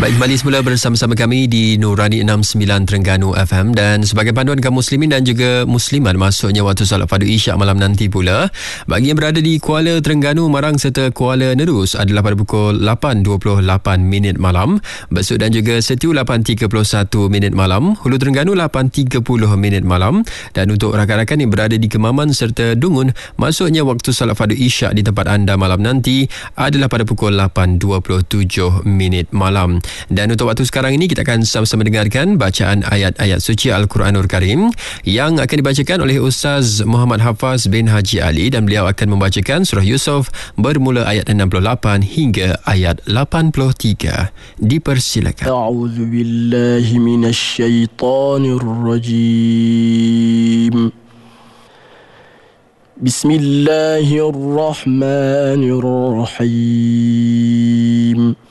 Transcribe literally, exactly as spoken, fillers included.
Baik, kembali semula bersama-sama kami di Nurani enam puluh sembilan Terengganu F M, dan sebagai panduan kaum muslimin dan juga muslimat masuknya waktu solat fardu isyak malam nanti pula, bagi yang berada di Kuala Terengganu, Marang serta Kuala Nerus adalah pada pukul lapan dua puluh lapan minit malam, Besut dan juga Setiu lapan tiga puluh satu minit malam, Hulu Terengganu lapan tiga puluh minit malam, dan untuk rakan-rakan yang berada di Kemaman serta Dungun, masuknya waktu solat fardu isyak di tempat anda malam nanti adalah pada pukul lapan dua puluh tujuh minit malam. Dan untuk waktu sekarang ini kita akan sama-sama dengarkan bacaan ayat-ayat suci Al-Quranul Karim yang akan dibacakan oleh Ustaz Muhammad Hafaz bin Haji Ali, dan beliau akan membacakan surah Yusuf bermula ayat enam puluh lapan hingga ayat lapan puluh tiga. Dipersilakan. A'udzu billahi minasy syaithanir rajim. Bismillahirrahmanirrahim.